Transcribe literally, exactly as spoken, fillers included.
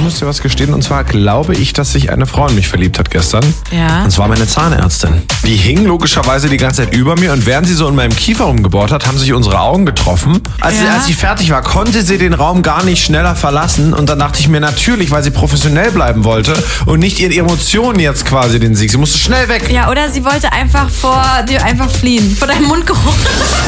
muss dir was gestehen. Und zwar glaube ich, dass sich eine Frau in mich verliebt hat gestern. Ja. Und zwar meine Zahnärztin. Die hing logischerweise die ganze Zeit über mir und während sie so in meinem Kiefer rumgebohrt hat, haben sich unsere Augen getroffen. Als, Ja. sie, als sie fertig war, konnte sie den Raum gar nicht schneller verlassen. Und dann dachte ich mir natürlich, weil sie professionell bleiben wollte und nicht ihren Emotionen jetzt quasi den Sieg. Sie musste schnell weg. Ja, oder sie wollte einfach vor dir einfach fliehen, vor deinem Mundgeruch.